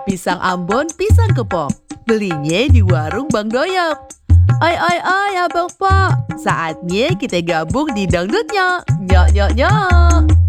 pisang Ambon, pisang kepok. Belinya di warung Bang Doyok. Ai, Abang Po. Saatnya kita gabung di dangdutnya. Nyok, nyok, nyok.